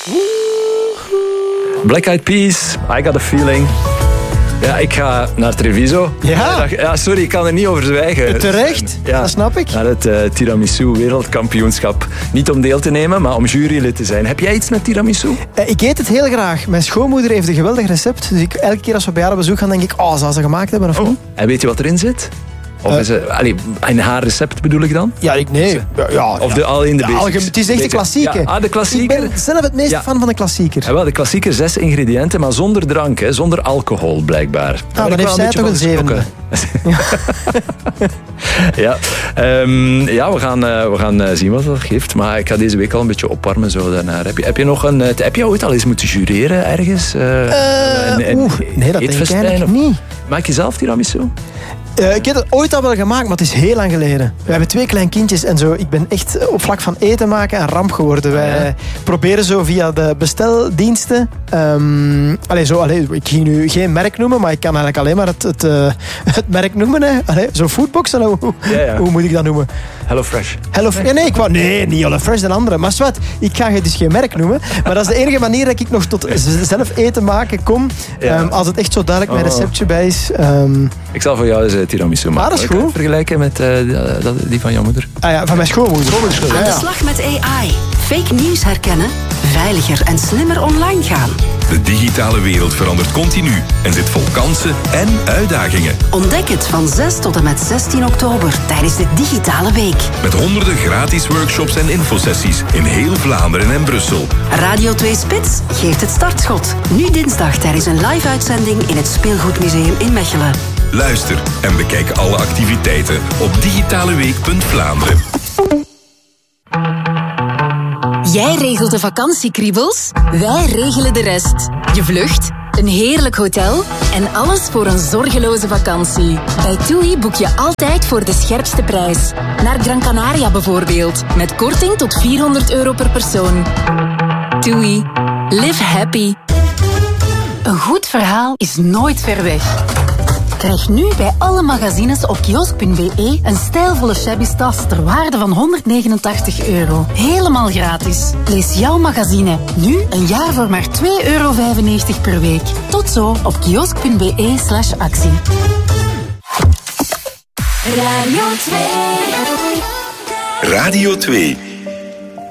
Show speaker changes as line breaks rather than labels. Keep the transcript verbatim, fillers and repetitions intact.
Black Eyed Peas, I Got a Feeling. Ja, ik ga naar Treviso.
Ja?
Ja, sorry, ik kan er niet over zwijgen.
Terecht,
ja,
dat snap ik.
Naar het uh, tiramisu wereldkampioenschap. Niet om deel te nemen, maar om jurylid te zijn. Heb jij iets met tiramisu?
Uh, ik eet het heel graag. Mijn schoonmoeder heeft een geweldig recept. Dus ik, elke keer als we bij haar op bezoek gaan, denk ik... Oh, zou ze gemaakt hebben of
oh.
niet?
En weet je wat erin zit? Of uh, is het, allee, in haar recept bedoel ik dan?
Ja, ik nee. Ja, ja,
of de, al in de
ja, algemeen, het is echt de klassieker.
Ja, ah, de klassieker.
Ik ben zelf het meest ja. fan van de klassieker.
Ja, wel, de klassieker, zes ingrediënten, maar zonder drank, hè, zonder alcohol blijkbaar.
Ah, dan heeft zij toch een zevende.
ja, um, ja, we gaan, uh, we gaan uh, zien wat dat geeft. Maar ik ga deze week al een beetje opwarmen. Zo daarnaar. Heb, je, heb, je nog een, uh, heb je ooit al eens moeten jureren ergens? Uh,
uh, een, een,
oeh,
nee, dat denk ik eigenlijk niet.
Maak je zelf tiramisu?
Uh, ik heb het ooit al wel gemaakt, maar het is heel lang geleden. We hebben twee klein kindjes en zo. Ik ben echt op vlak van eten maken een ramp geworden. Wij ja. proberen zo via de besteldiensten... Um, allez, zo, allez, ik ging nu geen merk noemen, maar ik kan eigenlijk alleen maar het, het, uh, het merk noemen. Hè. Allez, zo Foodbox, hoe,
ja, ja.
hoe moet ik dat noemen?
HelloFresh.
Hello, nee, nee, ik wou, nee, niet HelloFresh, de andere. Maar zwart, ik ga dus geen merk noemen. Maar dat is de enige manier dat ik nog tot zelf eten maken kom. Ja. Um, als het echt zo duidelijk mijn receptje bij is. Um,
ik zal voor jou eens uh, tiramisu maken.
Ah, dat is goed.
Vergelijken met uh, die, die van jouw moeder.
Ah ja, van mijn schoonmoeder.
Aan ja, ja. de slag met A I. Fake nieuws herkennen. Veiliger en slimmer online gaan.
De digitale wereld verandert continu en zit vol kansen en uitdagingen.
Ontdek het van zes tot en met zestien oktober tijdens de Digitale Week.
Met honderden gratis workshops en infosessies in heel Vlaanderen en Brussel.
Radio twee Spits geeft het startschot. Nu dinsdag tijdens een live-uitzending in het Speelgoedmuseum in Mechelen.
Luister en bekijk alle activiteiten op digitaleweek punt Vlaanderen.
Jij regelt de vakantiekriebels, wij regelen de rest. Je vlucht, een heerlijk hotel en alles voor een zorgeloze vakantie. Bij TUI boek je altijd voor de scherpste prijs. Naar Gran Canaria bijvoorbeeld, met korting tot vierhonderd euro per persoon. TUI. Live happy. Een goed verhaal is nooit ver weg. Krijg nu bij alle magazines op kiosk punt be een stijlvolle shabby tas ter waarde van honderdnegenentachtig euro. Helemaal gratis. Lees jouw magazine nu een jaar voor maar twee euro vijfennegentig per week. Tot zo op kiosk punt be slash actie.
Radio twee.
Radio twee.